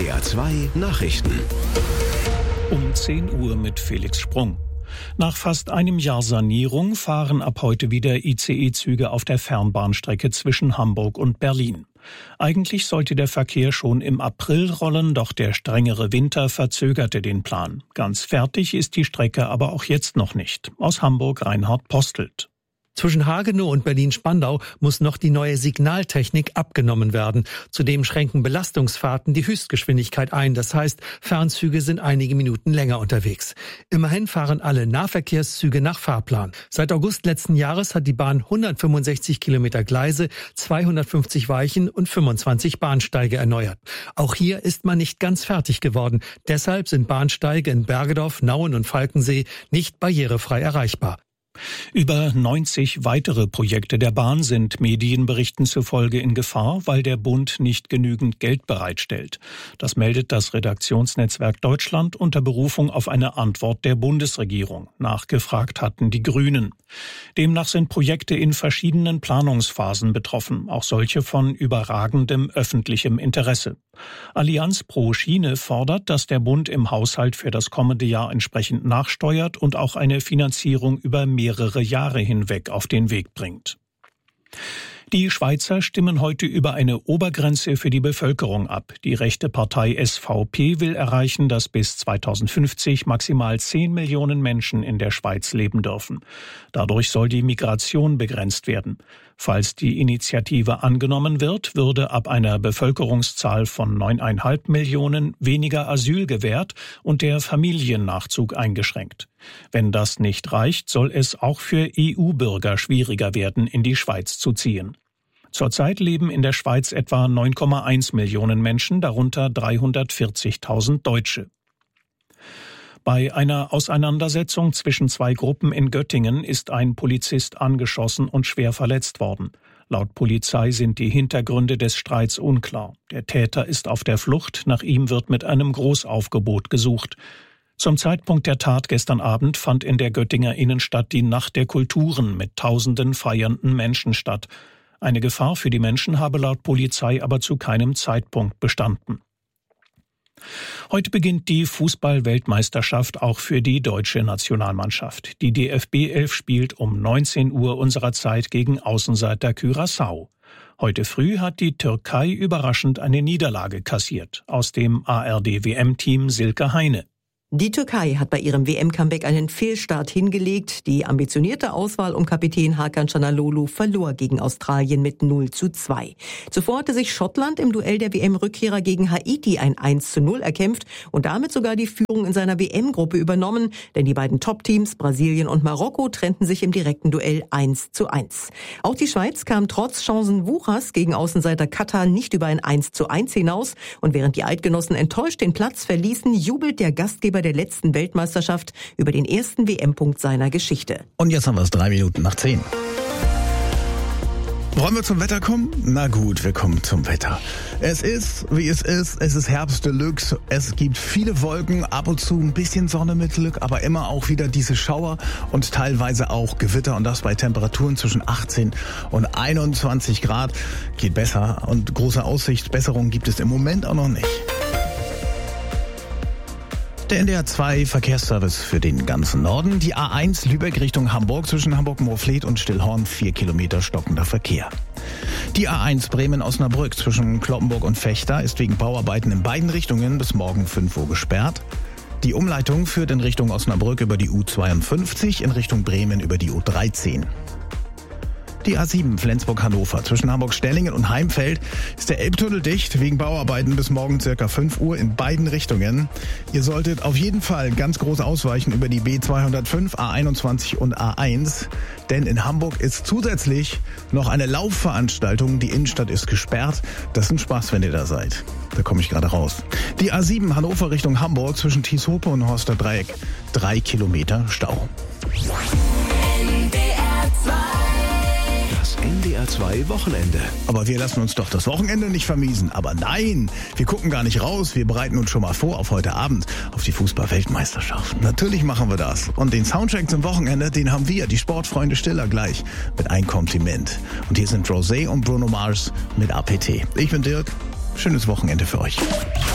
NDR 2 Nachrichten. Um 10 Uhr mit Felix Sprung. Nach fast einem Jahr Sanierung fahren ab heute wieder ICE-Züge auf der Fernbahnstrecke zwischen Hamburg und Berlin. Eigentlich sollte der Verkehr schon im April rollen, doch der strengere Winter verzögerte den Plan. Ganz fertig ist die Strecke aber auch jetzt noch nicht. Aus Hamburg Reinhard Postelt. Zwischen Hagenow und Berlin-Spandau muss noch die neue Signaltechnik abgenommen werden. Zudem schränken Belastungsfahrten die Höchstgeschwindigkeit ein. Das heißt, Fernzüge sind einige Minuten länger unterwegs. Immerhin fahren alle Nahverkehrszüge nach Fahrplan. Seit August letzten Jahres hat die Bahn 165 Kilometer Gleise, 250 Weichen und 25 Bahnsteige erneuert. Auch hier ist man nicht ganz fertig geworden. Deshalb sind Bahnsteige in Bergedorf, Nauen und Falkensee nicht barrierefrei erreichbar. Über 90 weitere Projekte der Bahn sind Medienberichten zufolge in Gefahr, weil der Bund nicht genügend Geld bereitstellt. Das meldet das Redaktionsnetzwerk Deutschland unter Berufung auf eine Antwort der Bundesregierung. Nachgefragt hatten die Grünen. Demnach sind Projekte in verschiedenen Planungsphasen betroffen, auch solche von überragendem öffentlichem Interesse. Allianz pro Schiene fordert, dass der Bund im Haushalt für das kommende Jahr entsprechend nachsteuert und auch eine Finanzierung über mehrere Jahre hinweg auf den Weg bringt. Die Schweizer stimmen heute über eine Obergrenze für die Bevölkerung ab. Die rechte Partei SVP will erreichen, dass bis 2050 maximal 10 Millionen Menschen in der Schweiz leben dürfen. Dadurch soll die Migration begrenzt werden. Falls die Initiative angenommen wird, würde ab einer Bevölkerungszahl von 9,5 Millionen weniger Asyl gewährt und der Familiennachzug eingeschränkt. Wenn das nicht reicht, soll es auch für EU-Bürger schwieriger werden, in die Schweiz zu ziehen. Zurzeit leben in der Schweiz etwa 9,1 Millionen Menschen, darunter 340.000 Deutsche. Bei einer Auseinandersetzung zwischen zwei Gruppen in Göttingen ist ein Polizist angeschossen und schwer verletzt worden. Laut Polizei sind die Hintergründe des Streits unklar. Der Täter ist auf der Flucht, nach ihm wird mit einem Großaufgebot gesucht. Zum Zeitpunkt der Tat gestern Abend fand in der Göttinger Innenstadt die Nacht der Kulturen mit tausenden feiernden Menschen statt. Eine Gefahr für die Menschen habe laut Polizei aber zu keinem Zeitpunkt bestanden. Heute beginnt die Fußball-Weltmeisterschaft auch für die deutsche Nationalmannschaft. Die DFB 11 spielt um 19 Uhr unserer Zeit gegen Außenseiter Curaçao. Heute früh hat die Türkei überraschend eine Niederlage kassiert. Aus dem ARD-WM-Team Silke Heine. Die Türkei hat bei ihrem WM-Comeback einen Fehlstart hingelegt. Die ambitionierte Auswahl um Kapitän Hakan Çalhanoğlu verlor gegen Australien mit 0:2. Zuvor hatte sich Schottland im Duell der WM-Rückkehrer gegen Haiti ein 1:0 erkämpft und damit sogar die Führung in seiner WM-Gruppe übernommen, denn die beiden Top-Teams Brasilien und Marokko trennten sich im direkten Duell 1:1. Auch die Schweiz kam trotz Chancenwuchers gegen Außenseiter Katar nicht über ein 1:1 hinaus und während die Eidgenossen enttäuscht den Platz verließen, jubelt der Gastgeber der letzten Weltmeisterschaft über den ersten WM-Punkt seiner Geschichte. Und jetzt haben wir es 3 Minuten nach 10. Wollen wir zum Wetter kommen? Na gut, wir kommen zum Wetter. Es ist, wie es ist Herbst Deluxe, es gibt viele Wolken, ab und zu ein bisschen Sonne mit Glück, aber immer auch wieder diese Schauer und teilweise auch Gewitter und das bei Temperaturen zwischen 18 und 21 Grad. Geht besser und große Aussicht, Besserung gibt es im Moment auch noch nicht. Der NDR 2 Verkehrsservice für den ganzen Norden. Die A1 Lübeck Richtung Hamburg zwischen Hamburg-Moorfleet und Stillhorn 4 Kilometer stockender Verkehr. Die A1 Bremen-Osnabrück zwischen Cloppenburg und Vechta ist wegen Bauarbeiten in beiden Richtungen bis morgen 5 Uhr gesperrt. Die Umleitung führt in Richtung Osnabrück über die U52, in Richtung Bremen über die U13. Die A7 Flensburg-Hannover zwischen Hamburg-Stellingen und Heimfeld ist der Elbtunnel dicht wegen Bauarbeiten bis morgen ca. 5 Uhr in beiden Richtungen. Ihr solltet auf jeden Fall ganz groß ausweichen über die B205, A21 und A1, denn in Hamburg ist zusätzlich noch eine Laufveranstaltung. Die Innenstadt ist gesperrt. Das ist ein Spaß, wenn ihr da seid. Da komme ich gerade raus. Die A7 Hannover Richtung Hamburg zwischen Thieshope und Horster Dreieck 3 Kilometer Stau. NDR 2 Wochenende. Aber wir lassen uns doch das Wochenende nicht vermiesen. Aber nein, wir gucken gar nicht raus. Wir bereiten uns schon mal vor auf heute Abend, auf die Fußball-Weltmeisterschaft. Natürlich machen wir das. Und den Soundtrack zum Wochenende, den haben wir, die Sportfreunde Stiller, gleich mit einem Kompliment. Und hier sind Rosé und Bruno Mars mit APT. Ich bin Dirk. Schönes Wochenende für euch.